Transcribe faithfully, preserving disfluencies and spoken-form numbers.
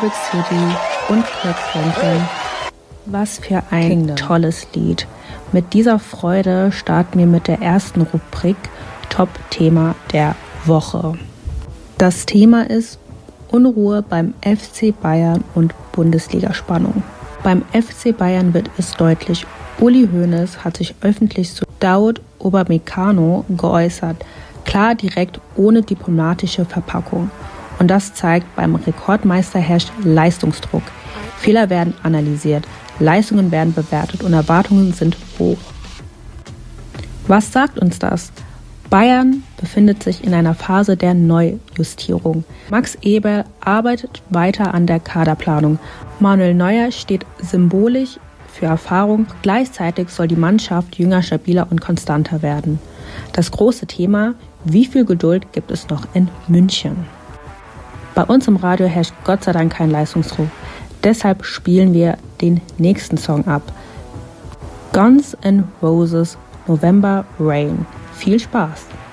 Big City und Kirk Franklin. Was für ein Kingdom. Tolles Lied. Mit dieser Freude starten wir mit der ersten Rubrik Top-Thema der Woche. Das Thema ist Unruhe beim F C Bayern und Bundesliga-Spannung. Beim F C Bayern wird es deutlich. Uli Hoeneß hat sich öffentlich zu Daud Upamecano geäußert. Klar, direkt, ohne diplomatische Verpackung. Und das zeigt, beim Rekordmeister herrscht Leistungsdruck. Fehler werden analysiert, Leistungen werden bewertet und Erwartungen sind hoch. Was sagt uns das? Bayern befindet sich in einer Phase der Neujustierung. Max Eberl arbeitet weiter an der Kaderplanung. Manuel Neuer steht symbolisch für Erfahrung. Gleichzeitig soll die Mannschaft jünger, stabiler und konstanter werden. Das große Thema: Wie viel Geduld gibt es noch in München? Bei uns im Radio herrscht Gott sei Dank kein Leistungsdruck. Deshalb spielen wir den nächsten Song ab. Guns N' Roses, November Rain. Viel Spaß!